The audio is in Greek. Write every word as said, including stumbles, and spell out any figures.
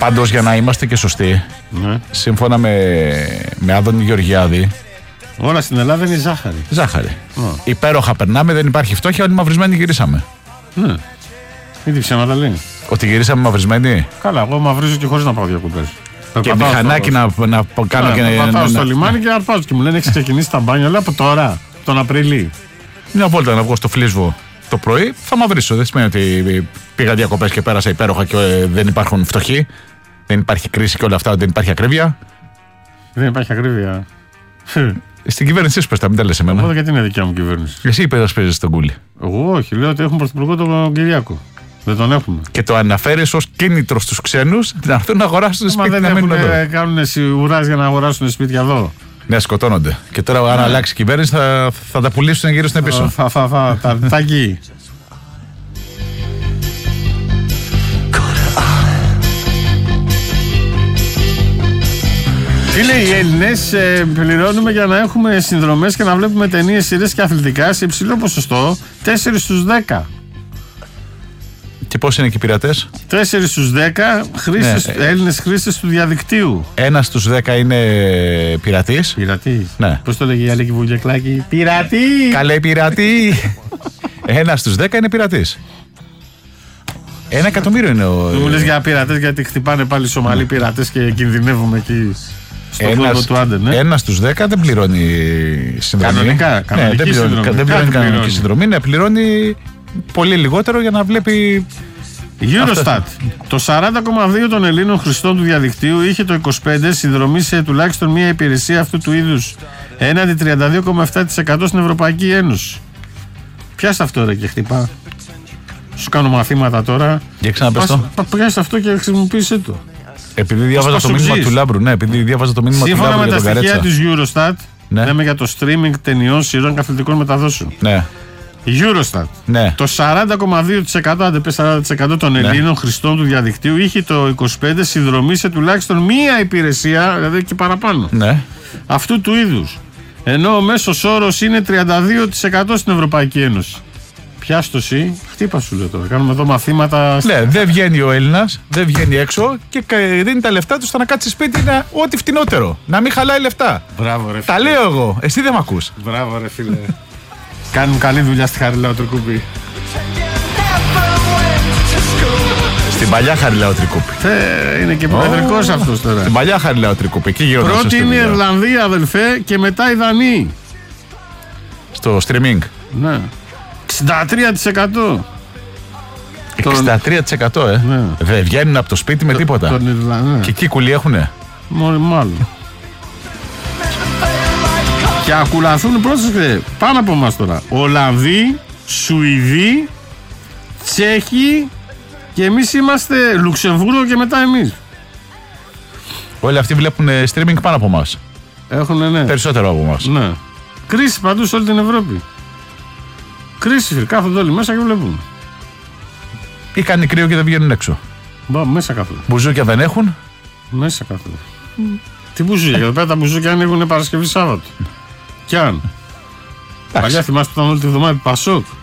Πάντως, για να είμαστε και σωστοί, Ναι. σύμφωνα με, με Άδωνη Γεωργιάδη, όλα στην Ελλάδα είναι ζάχαρη. ζάχαρη. Oh. Υπέροχα περνάμε, δεν υπάρχει φτώχεια, όλοι μαυρισμένοι γυρίσαμε. Ναι. Μην τη ψέματα λέει. Ότι γυρίσαμε μαυρισμένοι. Καλά, εγώ μαυρίζω και χωρίς να πάω διακοπές. Και μηχανάκι να, να κάνω ναι, και να. Πατάω να, στο να, λιμάνι και αρπάζω και μου λένε: έχεις ξεκινήσει τα μπάνια. Λέω από τώρα, τον Απριλί. μια βόλτα να βγω στο Φλίσβο το πρωί, θα μαυρίσω. Δεν σημαίνει ότι πήγα διακοπές και πέρασα υπέροχα και ε, δεν υπάρχουν φτωχοί. Δεν υπάρχει κρίση και όλα αυτά, δεν υπάρχει ακρίβεια. Δεν υπάρχει ακρίβεια. Στην κυβέρνησή σου πες τα, μην τα λες εμένα. Εγώ γιατί είναι δικιά μου κυβέρνηση. Εσύ υπερασπίζεσαι τον Κούλι. Εγώ όχι, λέω ότι έχουμε πρωθυπουργό τον Κυριάκο. Δεν τον έχουμε. Και το αναφέρεις ως κίνητρο στους ξένους να έρθουν να αγοράσουν σπίτι. Μα δεν να μείνουν έχουν, εδώ. κάνουν σιγουράς για να αγοράσουν σπίτια εδώ. Ναι, σκοτώνονται. Και τώρα, αν ναι. αλλάξει η κυβέρνηση, θα, θα τα πουλήσουν γύρω στην πίσω. Φα, φα, φα, τα τάκι. Τι λέει, οι Έλληνες ε, πληρώνουμε για να έχουμε συνδρομές και να βλέπουμε ταινίες, σειρές και αθλητικά σε υψηλό ποσοστό, τέσσερα στους δέκα. Και πώς είναι και οι πειρατές? τέσσερα στους δέκα χρήστες, Ναι. Έλληνες χρήστες του διαδικτύου. Ένα στους δέκα είναι πειρατής. Πειρατή. Ναι. Πώς το λέγει η Αλέκη Βουλγεκλάκη? Πειρατή! Καλέ πειρατή! Ένα στους δέκα είναι πειρατής. Ένα εκατομμύριο είναι ο. Δεν μου λες για πειρατές, γιατί χτυπάνε πάλι Σομαλοί πειρατές και κινδυνεύουμε εκεί στον κόσμο του Άντερ. Ναι. Ένα στους δέκα δεν πληρώνει συνδρομή. Κανονικά, κανονική ναι, δεν πληρώνει, συνδρομή. δεν πληρώνει Κάτι κανονική πληρώνει. συνδρομή. Ναι, πληρώνει πολύ λιγότερο για να βλέπει. Eurostat. Το σαράντα κόμμα δύο των Ελλήνων χρηστών του διαδικτύου είχε το είκοσι πέντε τοις εκατό συνδρομή σε τουλάχιστον μία υπηρεσία αυτού του είδους, έναντι τριάντα δύο κόμμα επτά τοις εκατό στην Ευρωπαϊκή Ένωση. Πιάστε αυτό ρε και χτυπά. Σου κάνω μαθήματα τώρα. Για ξαναπες το. Πιάστε αυτό και χρησιμοποίησέ το. Επειδή διάβαζα το μήνυμα του Λάμπρου. Ναι, επειδή διάβαζα το μήνυμα Σύμφωνα του Λάμπρου. με τα στοιχεία της Eurostat, ναι. λέμε για το streaming ταινιών, σειρών και αθλητικών μεταδόσεων. Ναι. Eurostat. Ναι. Το σαράντα κόμμα δύο τοις εκατό, αν δεν πες σαράντα τοις εκατό των Ελλήνων ναι. χρηστών του διαδικτύου είχε το είκοσι πέντε τοις εκατό συνδρομή σε τουλάχιστον μία υπηρεσία, δηλαδή και παραπάνω. Ναι. Αυτού του είδους. Ενώ ο μέσος όρος είναι τριάντα δύο τοις εκατό στην Ευρωπαϊκή Ένωση. Πιάστο εσύ, χτύπα σου λέω τώρα. Κάνουμε εδώ μαθήματα. Ναι, δεν βγαίνει ο Έλληνας, δεν βγαίνει έξω και δίνει τα λεφτά του στο να κάτσει σπίτι να ό,τι φτηνότερο. Να μην χαλάει λεφτά. Μπράβο, ρε φίλε. Τα λέω εγώ, εσύ δεν με ακούς. Μπράβο, ρε φίλε. Κάνουν καλή δουλειά στη Χαριλάου Τρικούπη. Στην παλιά Χαριλάου Τρικούπη. Ε, είναι και προεδρικός oh. αυτός τώρα. Στην παλιά Χαριλάου Τρικούπη. Εκεί γύρω. Πρώτη είναι η Ιρλανδία, αδελφέ, και μετά η Δανή. Στο streaming. Ναι. εξήντα τρία τοις εκατό. εξήντα τρία τοις εκατό ε. Ναι. Δεν βγαίνουν από το σπίτι με το, τίποτα. Τον Ιρλανδία. Και εκεί κουλί έχουνε. Μάλλον. Και ακολουθούν πρόσεχε πάνω από εμάς τώρα. Ολλανδοί, Σουηδοί, Τσέχοι και εμείς είμαστε Λουξεμβούργο και μετά εμείς. Όλοι αυτοί βλέπουν streaming πάνω από εμάς. Έχουνε, ναι. Περισσότερο από εμάς. Ναι. Κρίση παντού σε όλη την Ευρώπη. Κρίση, φίλοι. Κάθονται όλοι μέσα και βλέπουν. Ή κάνει κρύο και δεν βγαίνουν έξω. Μπα, μέσα κάθονται. Μπουζούκια δεν έχουν. Μέσα κάθονται. Mm. Τι μπουζούκια, εδώ πέρα τα μπουζούκια ανοίγουν Παρασκευή Σάββατο. Κι αν. Παλιά θυμάσαι που ήταν όλη τη βδομάδα Πασόκ.